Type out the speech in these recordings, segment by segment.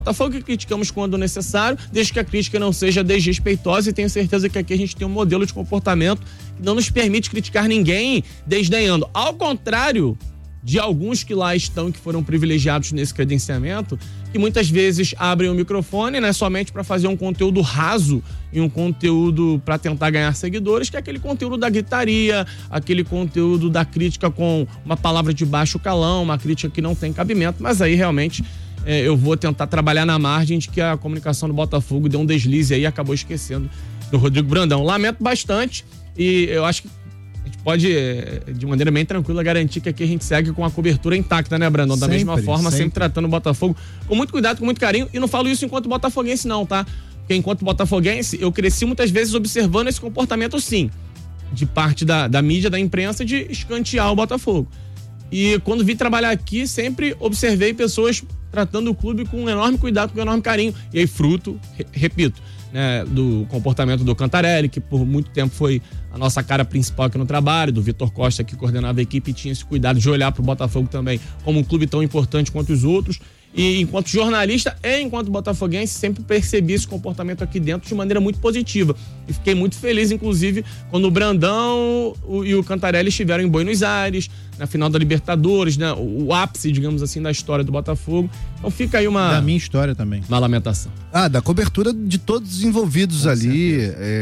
Botafogo, que criticamos quando necessário, desde que a crítica não seja desrespeitosa, e tenho certeza que aqui a gente tem um modelo de comportamento que não nos permite criticar ninguém desdenhando. Ao contrário de alguns que lá estão e que foram privilegiados nesse credenciamento, que muitas vezes abrem o microfone, né, somente para fazer um conteúdo raso e um conteúdo para tentar ganhar seguidores, que é aquele conteúdo da gritaria, aquele conteúdo da crítica com uma palavra de baixo calão, uma crítica que não tem cabimento, mas aí realmente eu vou tentar trabalhar na margem de que a comunicação do Botafogo deu um deslize aí e acabou esquecendo do Rodrigo Brandão. Lamento bastante e eu acho que a gente pode, de maneira bem tranquila, garantir que aqui a gente segue com a cobertura intacta, né, Brandão? Da mesma forma, sempre tratando o Botafogo com muito cuidado, com muito carinho. E não falo isso enquanto botafoguense não, tá? Porque enquanto botafoguense, eu cresci muitas vezes observando esse comportamento, sim, de parte da mídia, da imprensa, de escantear o Botafogo. E quando vim trabalhar aqui, sempre observei pessoas tratando o clube com um enorme cuidado, com um enorme carinho. E aí, fruto, repito, né, do comportamento do Cantarelli, que por muito tempo foi a nossa cara principal aqui no trabalho, do Vitor Costa, que coordenava a equipe e tinha esse cuidado de olhar para o Botafogo também como um clube tão importante quanto os outros. E enquanto jornalista e enquanto botafoguense, sempre percebi esse comportamento aqui dentro de maneira muito positiva. E fiquei muito feliz, inclusive, quando o Brandão e o Cantarelli estiveram em Buenos Aires, na final da Libertadores, né? O ápice, digamos assim, da história do Botafogo. Então fica aí uma... Da minha história também. Uma lamentação. Da cobertura de todos os envolvidos ali.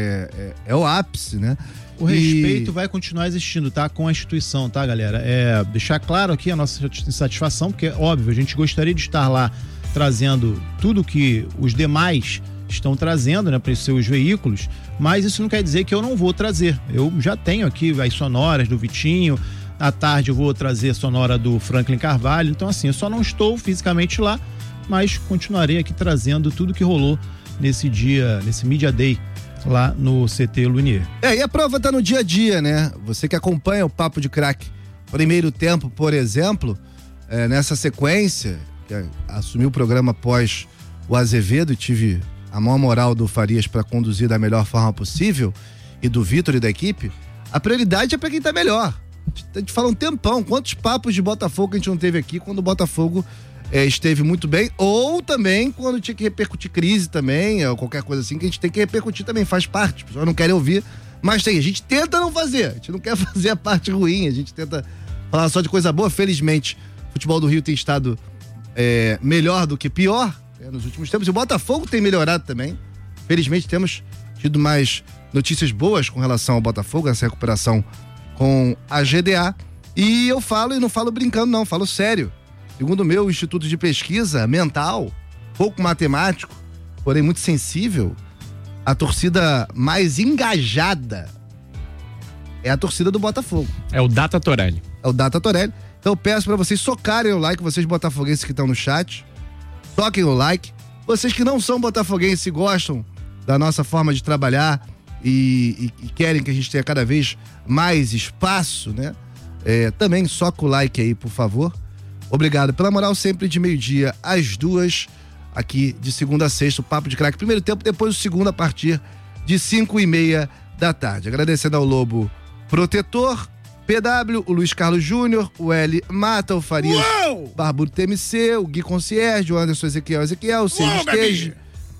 É o ápice, né? O respeito vai continuar existindo, tá? Com a instituição, tá, galera? Deixar claro aqui a nossa insatisfação, porque, óbvio, a gente gostaria de estar lá trazendo tudo que os demais estão trazendo, né, para os seus veículos, mas isso não quer dizer que eu não vou trazer. Eu já tenho aqui as sonoras do Vitinho, à tarde eu vou trazer a sonora do Franklin Carvalho, então assim, eu só não estou fisicamente lá, mas continuarei aqui trazendo tudo que rolou nesse dia, nesse Media Day, lá no CT Lunier. E a prova tá no dia a dia, né? Você que acompanha o Papo de Craque, primeiro tempo, por exemplo, nessa sequência, que assumiu o programa após o Azevedo, e tive a maior moral do Farias para conduzir da melhor forma possível, e do Vitor e da equipe, a prioridade é para quem tá melhor. A gente fala um tempão, quantos papos de Botafogo a gente não teve aqui quando o Botafogo esteve muito bem, ou também quando tinha que repercutir crise também, ou qualquer coisa assim, que a gente tem que repercutir também, faz parte, as pessoas não querem ouvir, mas a gente tenta não fazer, a gente não quer fazer a parte ruim, a gente tenta falar só de coisa boa. Felizmente, o futebol do Rio tem estado melhor do que pior nos últimos tempos, e o Botafogo tem melhorado também. Felizmente temos tido mais notícias boas com relação ao Botafogo, essa recuperação com a GDA, e eu falo, e não falo brincando não, falo sério. Segundo o meu Instituto de Pesquisa Mental, pouco matemático, porém muito sensível, a torcida mais engajada é a torcida do Botafogo. É o Data Torelli. É o Data Torelli. Então eu peço pra vocês socarem o like, vocês botafoguenses que estão no chat, toquem o like. Vocês que não são botafoguenses e gostam da nossa forma de trabalhar e querem que a gente tenha cada vez mais espaço, né? Também soca o like aí, por favor. Obrigado pela moral, sempre de 12h às 2h, aqui de segunda a sexta, o Papo de Craque. Primeiro tempo, depois o segundo a partir de 5h30 da tarde. Agradecendo ao Lobo Protetor, PW, o Luiz Carlos Júnior, o L Mata, o Farias Barbudo TMC, o Gui Concierge, o Anderson Ezequiel, o Cid Stage,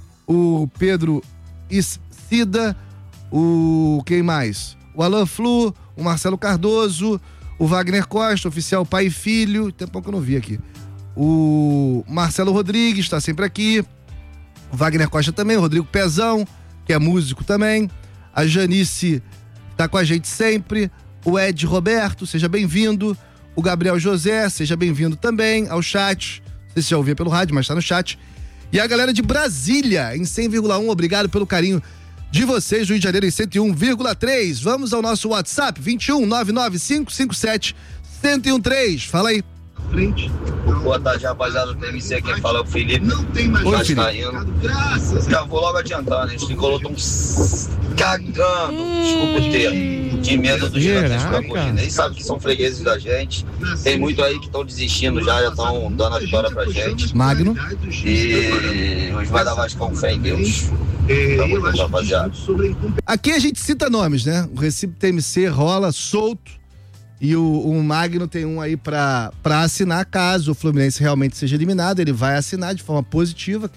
o Pedro Cida, o quem mais? O Alan Flu, o Marcelo Cardoso, o Wagner Costa, oficial pai e filho, tempão que eu não vi aqui. O Marcelo Rodrigues está sempre aqui. O Wagner Costa também, o Rodrigo Pezão, que é músico também. A Janice está com a gente sempre. O Ed Roberto, seja bem-vindo. O Gabriel José, seja bem-vindo também ao chat. Não sei se já ouvia pelo rádio, mas está no chat. E a galera de Brasília, em 100,1, obrigado pelo carinho de vocês, Rio de Janeiro em 101,3. Vamos ao nosso WhatsApp, 21 99557 1013. Fala aí. Boa tarde, rapaziada do TMC, quem fala é o Felipe. Oi, Felipe. Já vou logo adiantando, a gente tricolor tão cagando, desculpa o termo, de medo dos gigantes da corrida. Eles sabem que são fregueses da gente, tem muito aí que estão desistindo já estão dando a vitória pra gente. Magno. E os vai dar mais com fé em Deus. Tamo junto, rapaziada. Aqui a gente cita nomes, né? O Recife TMC rola solto. E o Magno tem um aí pra assinar, caso o Fluminense realmente seja eliminado, ele vai assinar de forma positiva.